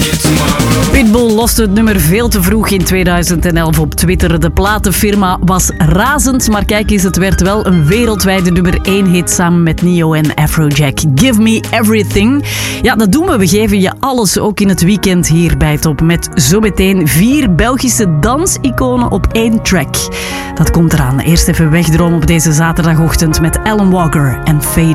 Pitbull loste het nummer veel te vroeg in 2011 op Twitter. De platenfirma was razend, maar kijk eens, het werd wel een wereldwijde nummer 1 hit samen met Nio en Afrojack. Give Me Everything. Ja, dat doen we. We geven je alles, ook in het weekend hier bij Top. Met zometeen 4 Belgische dansiconen op 1 track. Dat komt eraan. Eerst even wegdromen op deze zaterdagochtend met Alan Walker en Faded.